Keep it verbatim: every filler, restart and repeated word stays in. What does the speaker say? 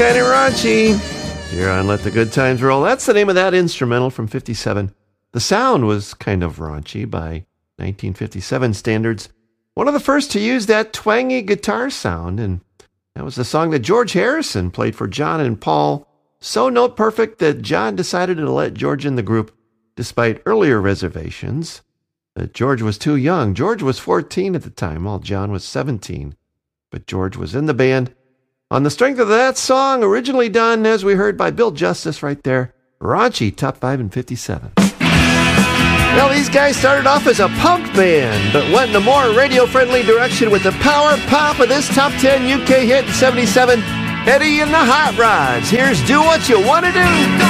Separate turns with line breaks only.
Kind of raunchy. Here on Let the Good Times Roll. That's the name of that instrumental from fifty-seven. The sound was kind of raunchy by nineteen fifty-seven standards. One of the first to use that twangy guitar sound, and that was the song that George Harrison played for John and Paul. So note perfect that John decided to let George in the group despite earlier reservations. That George was too young. George was fourteen at the time, while John was seventeen. But George was in the band on the strength of that song, originally done, as we heard, by Bill Justice right there. Raunchy, top five in fifty-seven. Well, these guys started off as a punk band, but went in a more radio-friendly direction with the power pop of this top ten U K hit in seventy-seven, Eddie and the Hot Rods. Here's Do What You Want to Do.